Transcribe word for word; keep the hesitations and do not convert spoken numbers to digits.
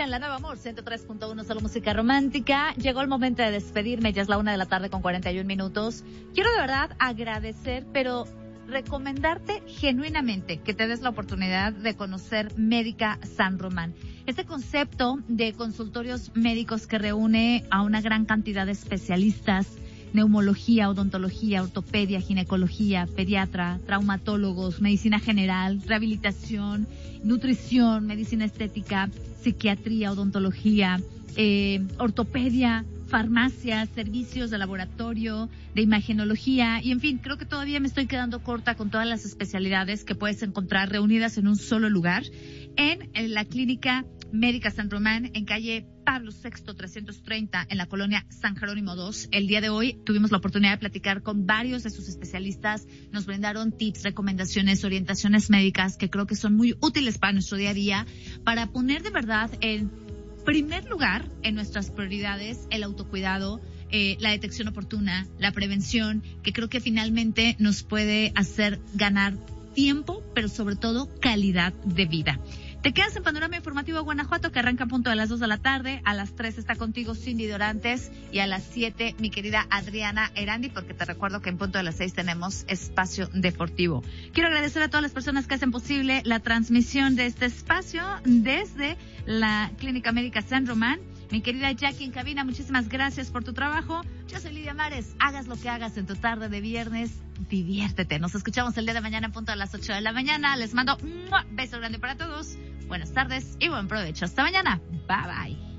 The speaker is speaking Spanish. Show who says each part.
Speaker 1: escuchan La Nueva Amor, ciento tres punto uno, solo música romántica. Llegó el momento de despedirme, ya es la una de la tarde con cuarenta y un minutos. Quiero de verdad agradecer, pero recomendarte genuinamente que te des la oportunidad de conocer Médica San Román. Este concepto de consultorios médicos que reúne a una gran cantidad de especialistas, neumología, odontología, ortopedia, ginecología, pediatra, traumatólogos, medicina general, rehabilitación, nutrición, medicina estética, psiquiatría, odontología, eh, ortopedia, farmacia, servicios de laboratorio, de imagenología y en fin, creo que todavía me estoy quedando corta con todas las especialidades que puedes encontrar reunidas en un solo lugar en, en la clínica Médica San Román, en calle Pablo sexto trescientos treinta, en la colonia San Jerónimo dos. El día de hoy tuvimos la oportunidad de platicar con varios de sus especialistas. Nos brindaron tips, recomendaciones, orientaciones médicas que creo que son muy útiles para nuestro día a día, para poner de verdad en primer lugar en nuestras prioridades el autocuidado, eh, la detección oportuna, la prevención, que creo que finalmente nos puede hacer ganar tiempo, pero sobre todo calidad de vida. Te quedas en Panorama Informativo Guanajuato, que arranca a punto de las dos de la tarde. A las tres está contigo Cindy Dorantes y a las siete mi querida Adriana Erandi, porque te recuerdo que en punto de las seis tenemos Espacio Deportivo. Quiero agradecer a todas las personas que hacen posible la transmisión de este espacio desde la Clínica Médica San Román. Mi querida Jackie en cabina, muchísimas gracias por tu trabajo. Yo soy Lidia Mares. Hagas lo que hagas en tu tarde de viernes, diviértete. Nos escuchamos el día de mañana en punto a las ocho de la mañana. Les mando un beso grande para todos. Buenas tardes y buen provecho. Hasta mañana. Bye bye.